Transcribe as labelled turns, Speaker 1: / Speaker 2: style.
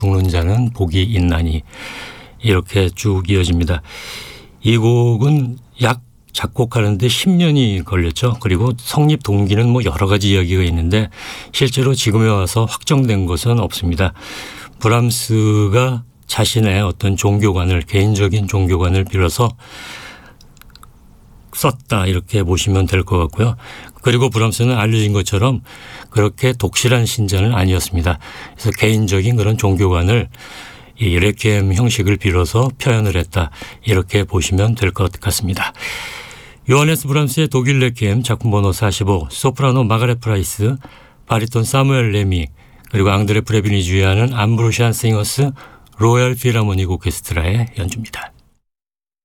Speaker 1: 죽는 자는 복이 있나니 이렇게 쭉 이어집니다. 이 곡은 약 작곡하는데 10년이 걸렸죠. 그리고 성립 동기는 뭐 여러 가지 이야기가 있는데 실제로 지금에 와서 확정된 것은 없습니다. 브람스가 자신의 어떤 종교관을 개인적인 종교관을 빌어서 썼다 이렇게 보시면 될 것 같고요. 그리고 브람스는 알려진 것처럼 그렇게 독실한 신자는 아니었습니다. 그래서 개인적인 그런 종교관을 이 레퀴엠 형식을 빌어서 표현을 했다 이렇게 보시면 될 것 같습니다. 요하네스 브람스의 독일 레퀴엠 작품 번호 45, 소프라노 마가렛 프라이스, 바리톤 사무엘 레미, 그리고 앙드레 프레빈이 주의하는 암브로시안 싱어스 로얄 필하모닉 오케스트라의 연주입니다.